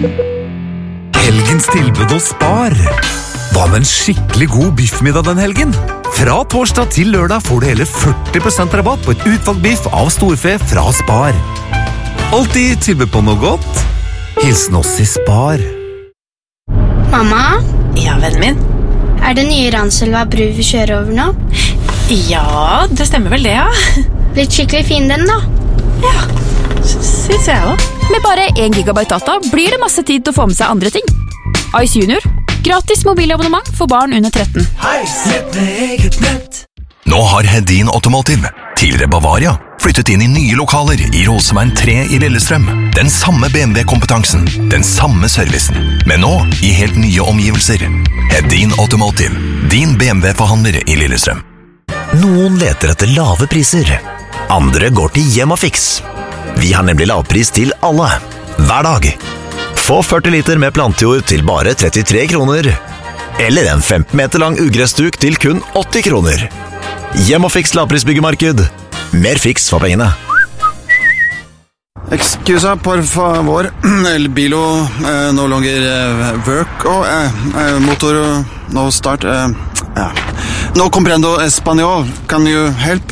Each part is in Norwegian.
Helgens tilbud hos Spar. Hva med en skikkelig god biffmiddag den helgen? Fra torsdag til lørdag får du hele 40% rabatt på et utvalgt biff av storfe fra Spar. Alltid tilbud på noe godt. Hilsen oss i Spar. Mamma? Ja, vennen min? Det nye Ranselva bru vi kjører over nå? Ja, det stemmer vel det, ja. Blitt skikkelig fin den da. Ja, synes jeg også. Med bare 1 gigabyte data blir det masse tid til å få med seg andre ting. Ice Junior. Gratis mobilabonnement for barn under 13. Nå har Hedin Automotive, tidligere Bavaria, flyttet inn i nye lokaler i Roseveien 3 i Lillestrøm. Den samme BMW-kompetansen, den samme servicen, men nå i helt nye omgivelser. Hedin Automotive, din BMW-forhandler i Lillestrøm. Noen leter etter lave priser. Andre går til Hjem og Fix. Vi har nemlig lavpris til alle, hver dag. Få 40 liter med plantejord til bare 33 kroner. Eller en 15 meter lang ugressduk til kun 80 kroner. Hjem og Fix lavprisbyggemarked. Mer fiks for pengene. Excusa, por favor. El bilo no longer work. Motor no start. No comprendo español. Can you help?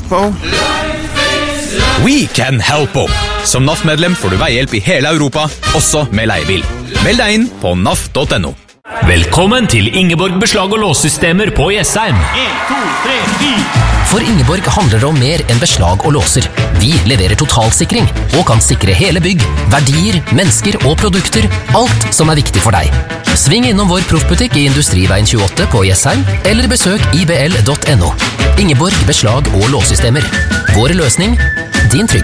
We can help. Som NAF-medlem får du veihjelp i hele Europa, også med leiebil. Meld deg inn på naf.no. Velkommen til Ingeborg beslag- og låssystemer på Jessheim. 1, 2, 3, 4. For Ingeborg handler det om mer enn beslag og låser. Vi leverer totalsikring og kan sikre hele bygg, verdier, mennesker og produkter, alt som er viktig for deg. Sving innom vår proffbutikk i Industriveien 28 på Jessheim, eller besøk ibl.no. Ingeborg beslag- og låssystemer. Vår løsning, din trygg.